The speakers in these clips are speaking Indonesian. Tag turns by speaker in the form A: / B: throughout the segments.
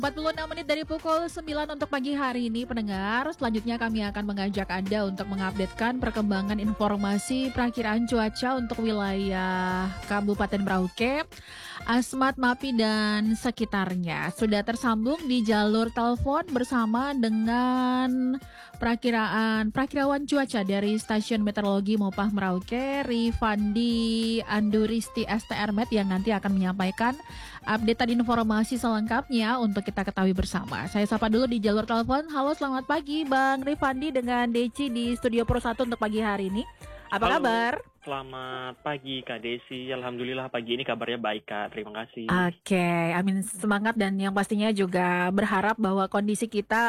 A: 46 menit dari pukul 9 untuk pagi hari ini, pendengar. Selanjutnya kami akan mengajak Anda untuk mengupdatekan perkembangan informasi perakiraan cuaca untuk wilayah Kabupaten Merauke, Asmat, Mapi, dan sekitarnya. Sudah tersambung di jalur telepon bersama dengan perakirawan cuaca dari Stasiun Meteorologi Mopah Merauke, Rifandi Anduristi STR Met, yang nanti akan menyampaikan updatean informasi selengkapnya untuk kita ketahui bersama. Saya sapa dulu di jalur telepon. Halo, selamat pagi Bang Rifandi dengan Deci di Studio Pro 1 untuk pagi hari ini. Apa
B: Halo,
A: kabar?
B: selamat pagi Kak Desi. Alhamdulillah pagi ini kabarnya baik Kak, terima kasih.
A: Oke, amin, semangat, dan yang pastinya juga berharap bahwa kondisi kita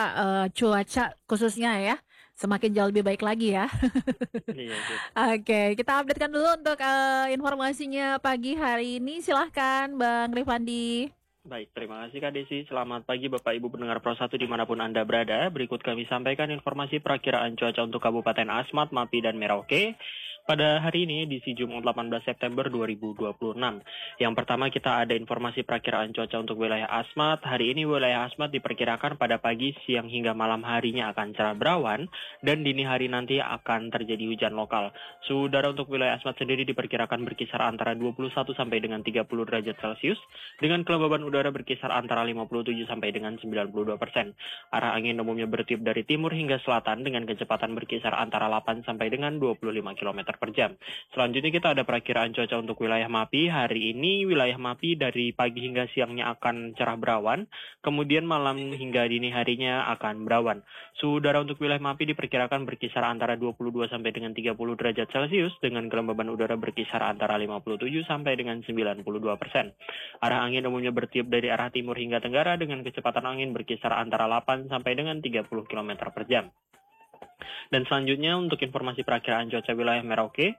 A: cuaca khususnya ya semakin jauh lebih baik lagi ya.
B: Iya, Sip.
A: Oke, kita updatekan dulu untuk informasinya pagi hari ini. Silahkan Bang Rifandi.
B: Baik, terima kasih Kak Desi. Selamat pagi Bapak Ibu pendengar Pro 1 dimanapun Anda berada. Berikut kami sampaikan informasi perakiraan cuaca untuk Kabupaten Asmat, Mapi, dan Merauke pada hari ini di Jumat 18 September 2026. Yang pertama kita ada informasi perakiraan cuaca untuk wilayah Asmat. Hari ini wilayah Asmat diperkirakan pada pagi, siang, hingga malam harinya akan cerah berawan dan dini hari nanti akan terjadi hujan lokal. Suhu udara untuk wilayah Asmat sendiri diperkirakan berkisar antara 21 sampai dengan 30 derajat Celcius dengan kelembaban udara berkisar antara 57 sampai dengan 92%. Arah angin umumnya bertiup dari timur hingga selatan dengan kecepatan berkisar antara 8 sampai dengan 25 km per jam. Selanjutnya kita ada perakiraan cuaca untuk wilayah Mapi. Hari ini wilayah Mapi dari pagi hingga siangnya akan cerah berawan, kemudian malam hingga dini harinya akan berawan. Suhu udara untuk wilayah Mapi diperkirakan berkisar antara 22 sampai dengan 30 derajat Celcius dengan kelembaban udara berkisar antara 57 sampai dengan 92%. Arah angin umumnya bertiup dari arah timur hingga tenggara dengan kecepatan angin berkisar antara 8 sampai dengan 30 km per jam. Dan selanjutnya untuk informasi perakiraan cuaca wilayah Merauke.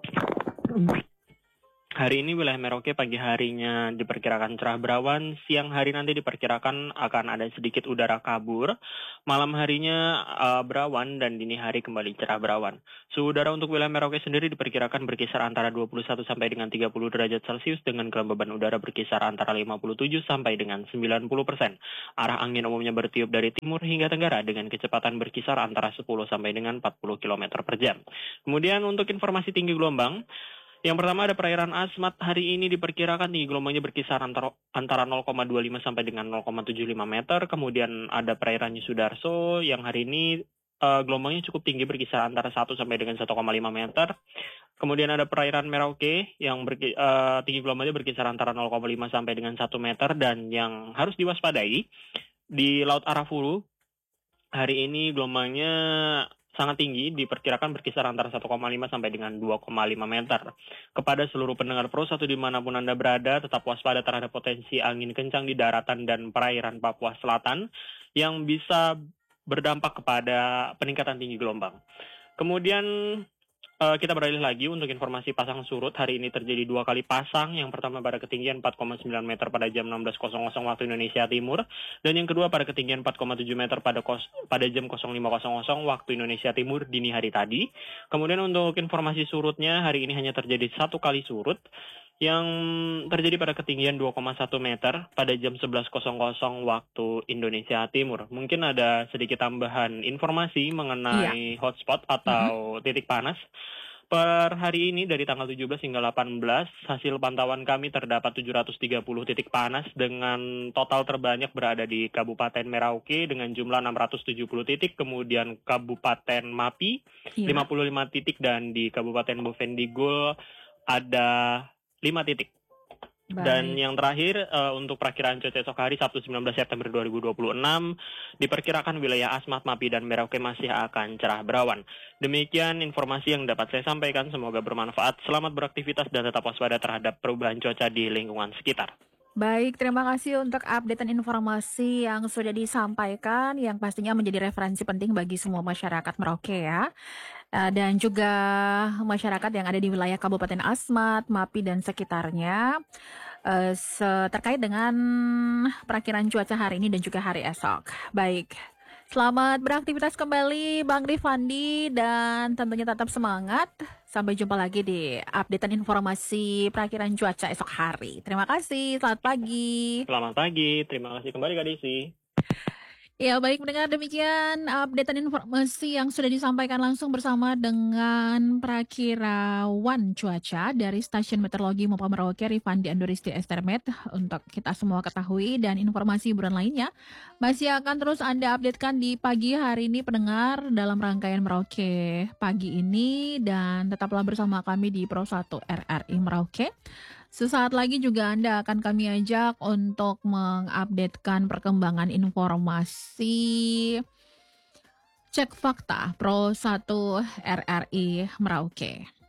B: Hari ini wilayah Merauke pagi harinya diperkirakan cerah berawan, siang hari nanti diperkirakan akan ada sedikit udara kabur, malam harinya berawan dan dini hari kembali cerah berawan. Suhu udara untuk wilayah Merauke sendiri diperkirakan berkisar antara 21 sampai dengan 30 derajat Celcius dengan kelembaban udara berkisar antara 57 sampai dengan 90%. Arah angin umumnya bertiup dari timur hingga tenggara dengan kecepatan berkisar antara 10 sampai dengan 40 km per jam. Kemudian untuk informasi tinggi gelombang, yang pertama ada perairan Asmat. Hari ini diperkirakan tinggi gelombangnya berkisar antara 0,25 sampai dengan 0,75 meter. Kemudian ada perairan Sudarso yang hari ini gelombangnya cukup tinggi berkisar antara 1 sampai dengan 1,5 meter. Kemudian ada perairan Merauke yang tinggi gelombangnya berkisar antara 0,5 sampai dengan 1 meter. Dan yang harus diwaspadai di Laut Arafuru, hari ini gelombangnya sangat tinggi, diperkirakan berkisar antara 1,5 sampai dengan 2,5 meter. Kepada seluruh pendengar Pro 1 dimanapun Anda berada, tetap waspada terhadap potensi angin kencang di daratan dan perairan Papua Selatan yang bisa berdampak kepada peningkatan tinggi gelombang. Kemudian kita beralih lagi untuk informasi pasang surut. Hari ini terjadi 2 kali pasang. Yang pertama pada ketinggian 4,9 meter pada jam 16.00 waktu Indonesia Timur. Dan yang kedua pada ketinggian 4,7 meter pada jam 05.00 waktu Indonesia Timur dini hari tadi. Kemudian untuk informasi surutnya, hari ini hanya terjadi 1 kali surut yang terjadi pada ketinggian 2,1 meter pada jam 11.00 waktu Indonesia Timur. Mungkin ada sedikit tambahan informasi mengenai hotspot atau titik panas. Per hari ini dari tanggal 17 hingga 18, hasil pantauan kami terdapat 730 titik panas dengan total terbanyak berada di Kabupaten Merauke dengan jumlah 670 titik, kemudian Kabupaten Mapi 55 titik, dan di Kabupaten Bovendigul ada 5 titik.
A: Baik.
B: Dan yang terakhir untuk perakiraan cuaca esok hari Sabtu 19 September 2026 diperkirakan wilayah Asmat, Mapi, dan Merauke masih akan cerah berawan. Demikian informasi yang dapat saya sampaikan, semoga bermanfaat. Selamat beraktivitas dan tetap waspada terhadap perubahan cuaca di lingkungan sekitar.
A: Baik, terima kasih untuk updatean informasi yang sudah disampaikan, yang pastinya menjadi referensi penting bagi semua masyarakat Merauke ya. Dan juga masyarakat yang ada di wilayah Kabupaten Asmat, Mapi, dan sekitarnya terkait dengan perakiraan cuaca hari ini dan juga hari esok. Baik, Selamat beraktivitas kembali Bang Rifandi dan tentunya tetap semangat. Sampai jumpa lagi di updatean informasi perakiran cuaca esok hari. Terima kasih, selamat pagi.
B: Selamat pagi, terima kasih kembali Kak Desi.
A: Ya baik mendengar demikian updatean informasi yang sudah disampaikan langsung bersama dengan perakirawan cuaca dari Stasiun Meteorologi Mopa Merauke Rifandi Andoristi Estermet untuk kita semua ketahui dan informasi hiburan lainnya masih akan terus Anda updatekan di pagi hari ini pendengar dalam rangkaian Merauke pagi ini dan tetaplah bersama kami di Pro 1 RRI Merauke. Sesaat lagi juga Anda akan kami ajak untuk mengupdatekan perkembangan informasi Cek Fakta Pro 1 RRI Merauke.